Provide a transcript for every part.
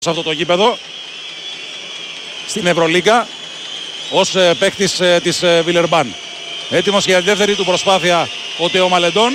σε αυτό το γήπεδο στην Ευρωλίγκα ως παίκτης της Βιλερμπάν. Έτοιμος για τη δεύτερη του προσπάθεια ο Τεό Μαλεντών.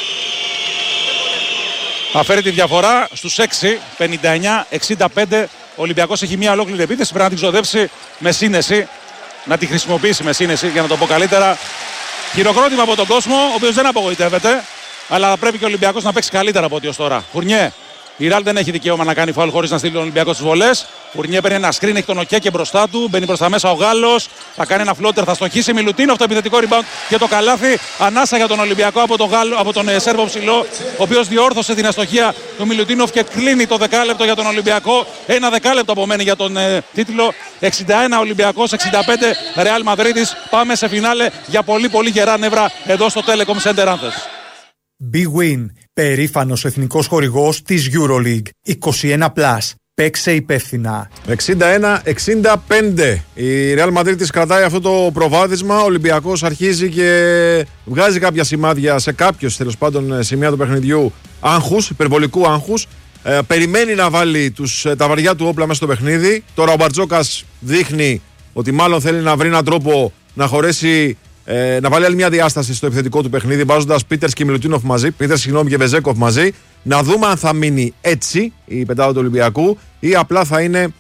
Θα φέρει τη διαφορά στους 6, 59-65. Ο Ολυμπιακός έχει μια ολόκληρη επίθεση, πρέπει να την ξοδέψει με σύνεση, να τη χρησιμοποιήσει με σύνεση, για να το πω καλύτερα. Χειροκρότημα από τον κόσμο, ο οποίος δεν απογοητεύεται, αλλά πρέπει και ο Ολυμπιακός να παίξει καλύτερα από ό,τι ως τώρα. Φουρνιέ. Η Ρεάλ δεν έχει δικαίωμα να κάνει φάουλ χωρίς να στείλει τον Ολυμπιακό στις βολές. Φουρνιέ παίρνει ένα screen, έχει τον Οκέκε μπροστά του. Μπαίνει προς τα μέσα ο Γάλλος. Θα κάνει ένα φλότερ, θα στοχίσει Μιλουτίνοφ το επιθετικό rebound και το καλάθι. Ανάσα για τον Ολυμπιακό από τον Σέρβο ψηλό, ο οποίος διόρθωσε την αστοχία του Μιλουτίνοφ και κλείνει το δεκάλεπτο για τον Ολυμπιακό. Ένα δεκάλεπτο απομένει για τον τίτλο. 61 Ολυμπιακός, 65 Ρεάλ Μαδρίτης. Πάμε σε φινάλε για πολύ πολύ γερά νεύρα εδώ στο Telecom Center Anthems. Big Win, περήφανος εθνικός χορηγός της EuroLeague. 21+. Παίξε υπεύθυνα. 61-65. Η Real Madrid της κρατάει αυτό το προβάδισμα. Ο Ολυμπιακός αρχίζει και βγάζει κάποια σημάδια σε κάποιους τέλος πάντων σημεία του παιχνιδιού άγχους, υπερβολικού άγχους. Περιμένει να βάλει τα βαριά του όπλα μέσα στο παιχνίδι. Τώρα ο Μπαρτζόκας δείχνει ότι μάλλον θέλει να βρει έναν τρόπο να χωρέσει. Να βάλει άλλη μια διάσταση στο επιθετικό του παιχνίδι, βάζοντας Πίτερς και Μιλουτίνοφ μαζί, και Βεζέκοφ μαζί. Να δούμε αν θα μείνει έτσι η πεντάδα του Ολυμπιακού ή απλά θα είναι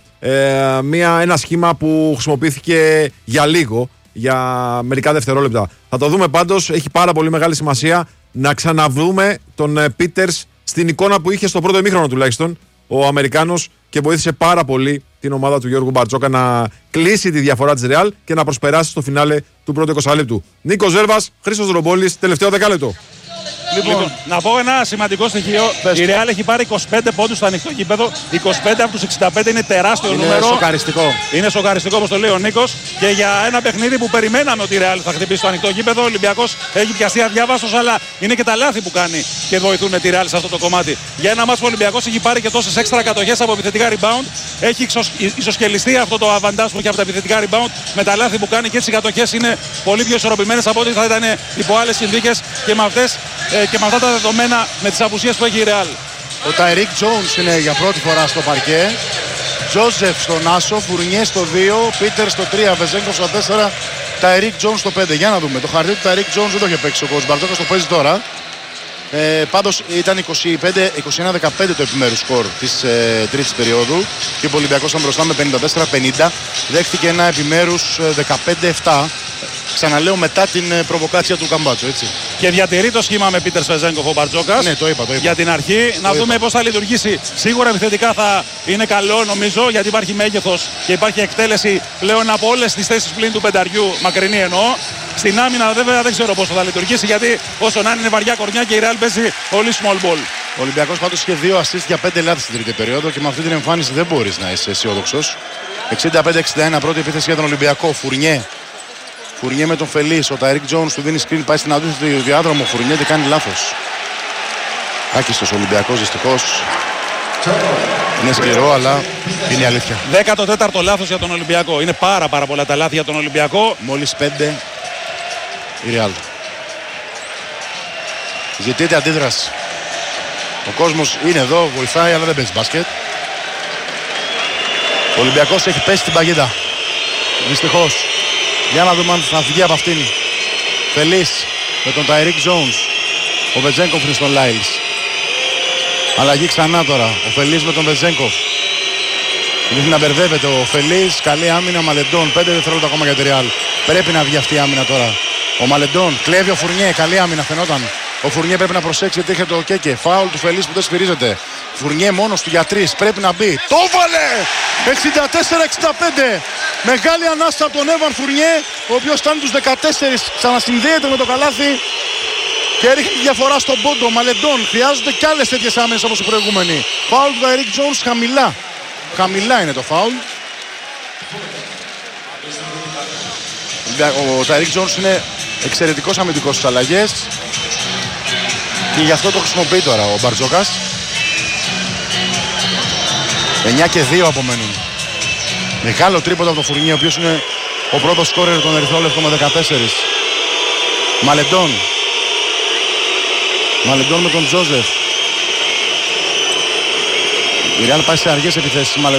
ένα σχήμα που χρησιμοποιήθηκε για λίγο, για μερικά δευτερόλεπτα. Θα το δούμε πάντως. Έχει πάρα πολύ μεγάλη σημασία να ξαναβρούμε τον Πίτερς στην εικόνα που είχε στο πρώτο ημίχρονο τουλάχιστον ο Αμερικάνος και βοήθησε πάρα πολύ την ομάδα του Γιώργου Μπαρτζόκα να κλείσει τη διαφορά της Ρεάλ και να προσπεράσει στο φινάλε του πρώτου 20 λεπτού. Νίκος Ζέρβας, Χρήστος Ρομπόλης, τελευταίο δεκάλεπτο. Λοιπόν, να πω ένα σημαντικό στοιχείο. Η Real έχει πάρει 25 πόντους στο ανοιχτό γήπεδο. 25 από τους 65 είναι τεράστιο νούμερο. Είναι σοκαριστικό. Είναι σοκαριστικό, όπως το λέει ο Νίκος. Και για ένα παιχνίδι που περιμέναμε ότι η Real θα χτυπήσει το ανοιχτό γήπεδο, ο Ολυμπιακός έχει πιαστεί αδιάβαστος, αλλά είναι και τα λάθη που κάνει και βοηθούν τη Real σε αυτό το κομμάτι. Για ένα μάτσο ο Ολυμπιακός έχει πάρει και τόσες έξτρα κατοχές από επιθετικά rebound. Έχει ισοσκελιστεί αυτό το αβαντάζ που έχει από τα επιθετικά rebound με τα λάθη που κάνει και έτσι οι κατοχές είναι πολύ πιο ισορροπημένες από ό,τι θα ήταν υπό άλλες συνθήκες και με αυτές. Και με αυτά τα δεδομένα, με τις απουσίες που έχει η Real. Ο Ταϊρίκ Τζόουνς είναι για πρώτη φορά στο παρκέ. Τζόζεφ στον άσο, Φουρνιέ στο 2, Πίτερ στο 3, Βεζέγκοφ στο 4, Ταϊρίκ Τζόουνς στο 5. Για να δούμε. Το χαρτί του Ταϊρίκ Τζόουνς δεν το είχε παίξει ο coach Μπαρτζόκας, το παίζει τώρα. Πάντως ήταν 21-15 το επιμέρους σκορ της τρίτης περίοδου και ο Ολυμπιακός ήταν μπροστά με 54-50. Δέχτηκε ένα επιμέρους 15-7. Ξαναλέω μετά την προβοκάτσια του Καμπάτσο, έτσι. Και διατηρεί το σχήμα με Πίτερ Βεζέγκοφ ο Μπαρτζόκας. Ναι, το είπα. Για την αρχή. Να δούμε πώς θα λειτουργήσει. Σίγουρα επιθετικά θα είναι καλό νομίζω, γιατί υπάρχει μέγεθος και υπάρχει εκτέλεση πλέον από όλες τις θέσεις πλην του πενταριού, μακρινή εννοώ. Στην άμυνα βέβαια δεν ξέρω πόσο θα λειτουργήσει, γιατί όσο να είναι βαριά κορμιά και η Real παίζει πολύ small ball. Ο Ολυμπιακός πάντως είχε 2 assist για 5 λάθη στην τρίτη περίοδο και με αυτή την εμφάνιση δεν μπορείς να είσαι αισιόδοξος. 65-61 πρώτη επίθεση για τον Ολυμπιακό. Φουρνιέ με τον Φελής. Ο Ταϊρίκ Τζόουνς του δίνει screen, πάει στην αντίθετη διάδρομο. Φουρνιέ και κάνει λάθος. Άκιστος Ολυμπιακός δυστυχώς. Είναι σκληρό, αλλά είναι η αλήθεια. 14ο λάθος για τον Ολυμπιακό. Είναι πάρα πολλά τα λάθη για τον Ολυμπιακό. Μόλις 5 η Real. Ζητείται αντίδραση. Ο κόσμος είναι εδώ, βοηθάει, αλλά δεν παίζει μπάσκετ. Ο Ολυμπιακός έχει πέσει στην παγίδα. Δυστυχώς. Για να δούμε αν θα βγει από αυτήν. Φελής με τον Ταϊρίκ Τζόουνς. Ο Βεζέγκοφ είναι στον Λάιλς. Αλλαγή ξανά τώρα. Ο Φελής με τον Βεζέγκοφ. Δείχνει να μπερδεύεται ο Φελής. Καλή άμυνα. Μαλεντών. 5 δευτερόλεπτα ακόμα για τη Real. Πρέπει να βγει αυτή η άμυνα τώρα. Ο Μαλεντών κλέβει ο Φουρνιέ. Καλή άμυνα φαινόταν. Ο Φουρνιέ πρέπει να προσέξει γιατί έχει το Κέκε. Φάουλ του Φελής που δεν σφυρίζεται. Φουρνιέ μόνος του για 3. Πρέπει να μπει. Το βάλε! 64-65. Μεγάλη ανάσα από τον Έβαν Φουρνιέ, ο οποίος φτάνει τους 14. Ξανασυνδέεται με το καλάθι και ρίχνει τη διαφορά στον πόντο. Μαλεντών. Χρειάζονται κι άλλες τέτοιες άμυνες όπως η προηγούμενη. Φάουλ του Ταϊρίκ Τζόουνς χαμηλά. Χαμηλά είναι το φάουλ. Ο Ταϊρίκ Τζόουνς είναι εξαιρετικός αμυντικός στις αλλαγές και γι' αυτό το χρησιμοποιεί τώρα ο Μπαρτζόκας. 9 και 2 απομένουν. Μεγάλο τρίποντο από τον Φουρνιέ, ο οποίος είναι ο πρώτος σκόρερ των ερυθρόλευκων με 14. Μαλεντών με τον Τζόζεφ. Η Real πάει σε αργές επιθέσεις.